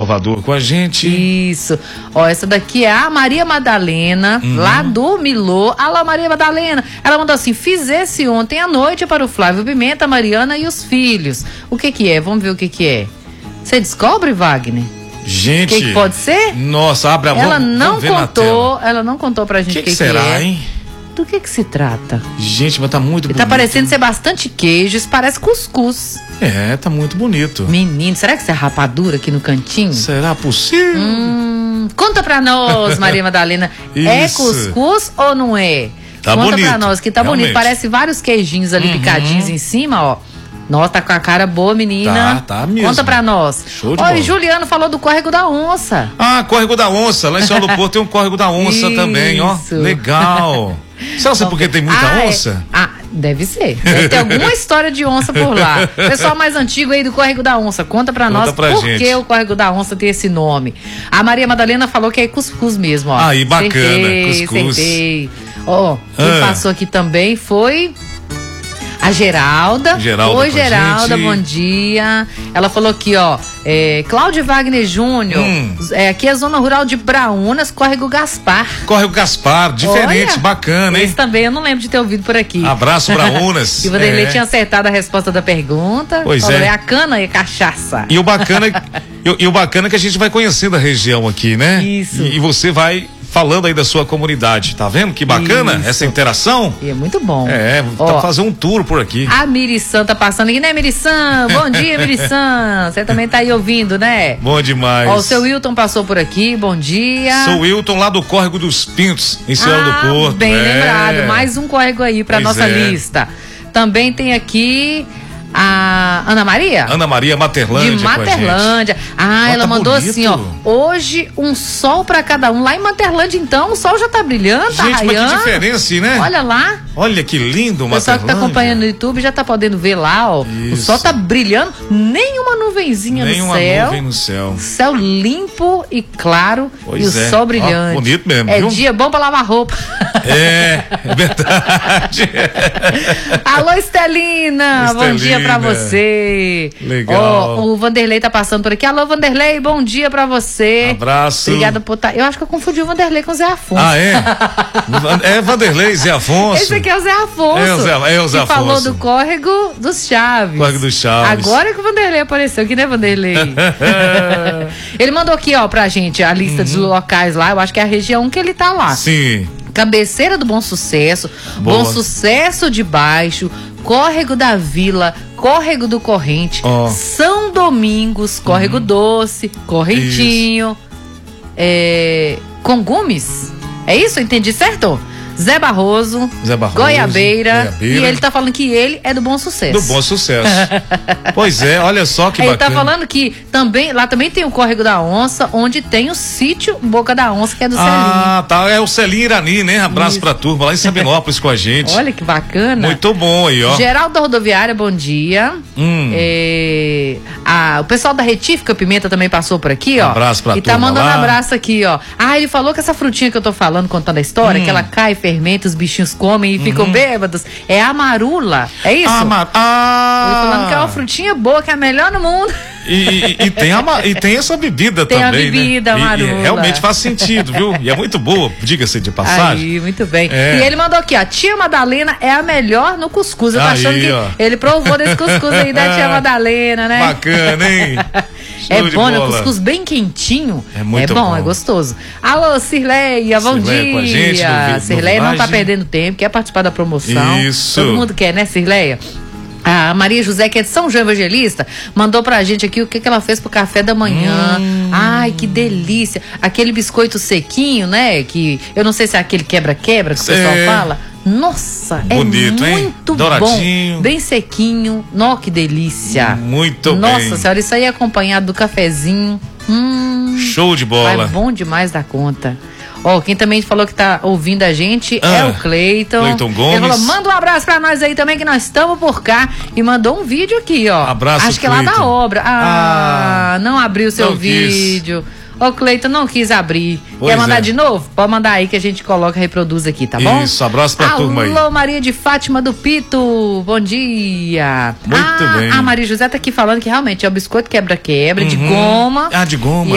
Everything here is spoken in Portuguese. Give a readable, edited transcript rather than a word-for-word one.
Salvador com a gente. Isso. Ó, essa daqui é a Maria Madalena, lá do Milô. Alô, Maria Madalena. Ela mandou assim: fiz esse ontem à noite para o Flávio Pimenta, a Mariana e os filhos. O que é? Vamos ver o que é. Você descobre, Wagner? Gente. O que pode ser? Nossa, abre a boca. Ela não contou pra gente o que será, é. hein? Do que se trata? Gente, mas tá muito bonito. Tá parecendo ser bastante queijos, parece cuscuz. É, tá muito bonito. Menino, será que isso é rapadura aqui no cantinho? Será possível? Conta pra nós, Maria Madalena. É cuscuz ou não é? Tá Conta bonito, pra nós, que tá realmente. bonito. Parece vários queijinhos ali picadinhos em cima, ó. Nossa, tá com a cara boa, menina. Tá mesmo. Conta pra nós. Show de Ó, bola. e Juliano falou do córrego da onça. Ah, córrego da onça. Lá em São Paulo tem um córrego da onça também, ó. Isso. Legal. Sabe por que tem muita onça? Deve ser. Deve ter alguma história de onça por lá. Pessoal mais antigo aí do córrego da onça, conta pra nós por que o córrego da onça tem esse nome. A Maria Madalena falou que é cuscuz mesmo, ó. Aí, bacana, cuscuz. Acertei. Ó, quem passou aqui também foi a Geralda. Oi, Geralda, bom dia. Ela falou aqui, ó, Cláudio Wagner Júnior, aqui é a zona rural de Braúnas, córrego Gaspar. Córrego Gaspar, diferente, olha, bacana, hein? Esse também eu não lembro de ter ouvido por aqui. Abraço, Braúnas. E o Vanderlei tinha acertado a resposta da pergunta. Pois falou, é a cana e a cachaça. E o bacana é que a gente vai conhecendo a região aqui, né? Isso. E você vai falando aí da sua comunidade, tá vendo? Que bacana essa interação. E é muito bom. Tá fazer um tour por aqui. A Miriçã tá passando aqui, né, Miriçã? Bom dia, Miriçã. Você também tá aí ouvindo, né? Bom demais. Ó, o seu Wilton passou por aqui, bom dia. Sou Wilton lá do Córrego dos Pintos, em Senhora do Porto. Bem lembrado, mais um córrego aí pra nossa lista. Também tem aqui a Ana Maria? Ana Maria Materlândia. De Materlândia. Ela mandou bonito. Assim, ó. Hoje um sol pra cada um. Lá em Materlândia, então, o sol já tá brilhando, tá raiando. Mas que diferença, né? Olha lá. Olha que lindo, o pessoal que tá acompanhando no YouTube já tá podendo ver lá, ó. Isso. O sol tá brilhando, nenhuma nuvenzinha no céu. Nenhuma nuvem no céu. Céu limpo e claro. E o sol brilhante. Bonito mesmo, viu? Dia bom pra lavar roupa. É verdade. Alô, Estelina. Bom dia pra você. Legal. O Vanderlei tá passando por aqui. Alô, Vanderlei, bom dia pra você. Abraço. Obrigada por estar. Eu acho que eu confundi o Vanderlei com o Zé Afonso. Ah, é? É Vanderlei, Zé Afonso. Esse aqui é o Zé Afonso. É o Zé Afonso. Falou do córrego dos Chaves. Córrego dos Chaves. Agora que o Vanderlei apareceu aqui, né, Vanderlei? Ele mandou aqui, ó, pra gente a lista dos locais lá. Eu acho que é a região que ele tá lá. Sim. Cabeceira do Bom Sucesso, Boa. Bom Sucesso de Baixo, Córrego da Vila, Córrego do Corrente, São Domingos, Córrego Doce, Correntinho, Congumes. É isso? Entendi certo? Zé Barroso, Goiabeira, e ele tá falando que ele é do Bom Sucesso. Do Bom Sucesso. Pois é, olha só que ele bacana. Ele tá falando que lá também tem o Córrego da Onça, onde tem o sítio Boca da Onça, que é do Celinho. Ah, tá, é o Celinho Irani, né? Abraço pra turma lá em Sabinópolis com a gente. Olha que bacana. Muito bom aí, ó. Geraldo da Rodoviária, bom dia. O pessoal da Retífica Pimenta também passou por aqui, ó. Abraço pra turma. E tá mandando abraço aqui, ó. ele falou que essa frutinha que eu tô falando, contando a história, que ela cai, fermenta, os bichinhos comem e ficam bêbados, é a marula, é isso? Ele falando que é uma frutinha boa, que é a melhor no mundo. E tem essa bebida tem também, a bebida, né? marula. E realmente faz sentido, viu? E é muito boa, diga-se de passagem. Aí, muito bem. E ele mandou aqui, ó, tia Madalena é a melhor no cuscuz. Eu tô achando que ele provou desse cuscuz aí da tia Madalena, né? Bacana, hein? É bom, né? Cuscuz bem quentinho. É muito bom, é gostoso. Alô, Cirleia, bom dia. Com a gente, Cirleia não tá perdendo tempo, quer participar da promoção. Isso. Todo mundo quer, né, Cirleia? A Maria José, que é de São João Evangelista, mandou pra gente aqui o que ela fez pro café da manhã. Ai, que delícia. Aquele biscoito sequinho, né? Que eu não sei se é aquele quebra-quebra que o pessoal fala. Nossa, bonito, é muito douradinho, bom. Bem sequinho. Nó, que delícia. Muito bem. Nossa senhora, isso aí é acompanhado do cafezinho. Show de bola. É bom demais da conta. Quem também falou que tá ouvindo a gente é o Cleiton. Cleiton Gomes. Ele falou, manda um abraço pra nós aí também, que nós estamos por cá. E mandou um vídeo aqui, ó. Abraço, acho que é lá da obra. Não abriu o seu vídeo. Ô, Cleiton, não quis abrir. Quer mandar de novo? Pode mandar aí que a gente coloca, reproduz aqui, tá bom? Isso, abraço pra turma aí. Alô, Maria de Fátima do Pito, bom dia. Muito bem. A Maria José tá aqui falando que realmente é o biscoito quebra-quebra, de goma. De goma.